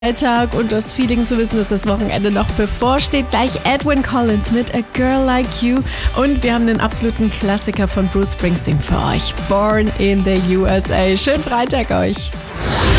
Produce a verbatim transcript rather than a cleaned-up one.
Alltag und das Feeling zu wissen, dass das Wochenende noch bevorsteht. Gleich Edwyn Collins mit A Girl Like You und wir haben den absoluten Klassiker von Bruce Springsteen für euch. Born in the U S A. Schönen Freitag euch.